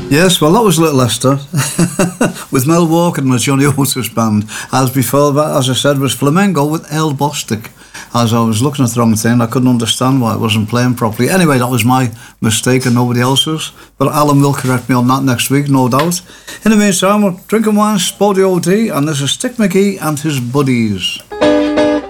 Yes, well, that was Little Esther with Mel Walker and the Johnny Otis band. As before that, as I said, was Flamengo with El Bostic. As I was looking at the wrong thing, I couldn't understand why it wasn't playing properly. Anyway, that was my mistake and nobody else's. But Alan will correct me on that next week, no doubt. In the meantime, we're drinking wine, Spoddy OD, and this is Stick McGee and his buddies.